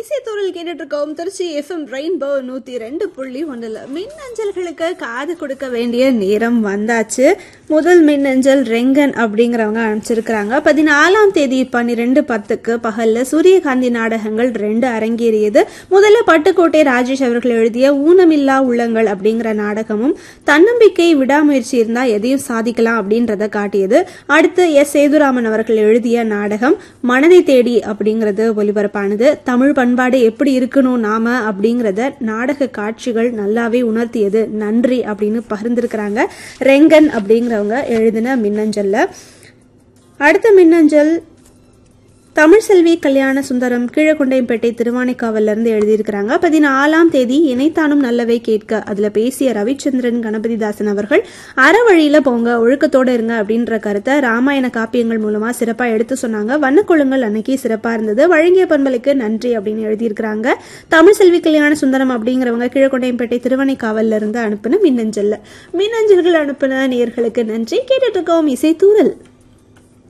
இசைத்தூரில் கேட்டுட்டு இருக்கோம். Trichy FM rainbow 102.1 மின்னஞ்சல்களுக்கு காது கொடுக்க வேண்டிய நேரம் வந்தாச்சு. முதல் மின்னஞ்சல் ரெங்கன் அப்படிங்கிறவங்க அனுப்பிச்சிருக்கிறாங்க. 14ஆம் தேதி 12:10 பகல்ல சூரியகாந்தி நாடகங்கள் 2 அரங்கேறியது. முதல்ல பட்டுக்கோட்டை ராஜேஷ் அவர்கள் எழுதிய ஊனமில்லா உள்ளங்கள் அப்படிங்கிற நாடகமும் தன்னம்பிக்கை விடாமுயற்சி இருந்தா எதையும் சாதிக்கலாம் அப்படின்றத காட்டியது. அடுத்து எஸ் சேதுராமன் அவர்கள் எழுதிய நாடகம் மனதை தேடி அப்படிங்கிறது ஒலிபரப்பானது. தமிழ் பண்பாடு எப்படி இருக்கணும் நாம அப்படிங்கறத நாடக காட்சிகள் நல்லாவே உணர்த்தியது. நன்றி அப்படின்னு பகிர்ந்திருக்கிறாங்க ரெங்கன் அப்படிங்கிறவங்க எழுதின மின்னஞ்சல்ல. அடுத்த மின்னஞ்சல் தமிழ்செல்வி கல்யாண சுந்தரம் கீழக்கொண்டையம்பேட்டை திருவானைக்காவல்ல இருந்து எழுதியிருக்கிறாங்க. 14ஆம் தேதி இணைத்தானும் நல்லவை கேட்க அதுல பேசிய ரவிச்சந்திரன் கணபதிதாசன் அவர்கள் அறவழியில போங்க, ஒழுக்கத்தோட இருங்க அப்படின்ற கருத்தை ராமாயண காப்பியங்கள் மூலமா சிறப்பா எடுத்து சொன்னாங்க. வண்ணக்கொழுங்கள் அன்னைக்கு சிறப்பா இருந்தது. வழங்கிய பண்பலைக்கு நன்றி அப்படின்னு எழுதியிருக்கிறாங்க. தமிழ்செல்வி கல்யாண சுந்தரம் அப்படிங்கிறவங்க கீழக்கொண்டையம்பேட்டை திருவானைக்காவல்ல இருந்து அனுப்பின மின்னஞ்சல்கள் அனுப்பின நேயர்களுக்கு நன்றி. கேட்டுட்டு இருக்கோம் இசைத்தூரல்.